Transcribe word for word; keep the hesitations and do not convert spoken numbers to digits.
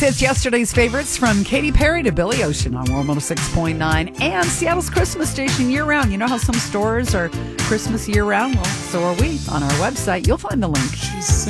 It's yesterday's favorites from Katy Perry to Billy Ocean on World one oh six point nine and Seattle's Christmas station year-round. You know how some stores are Christmas year-round? Well, so are we. On our website, you'll find the link.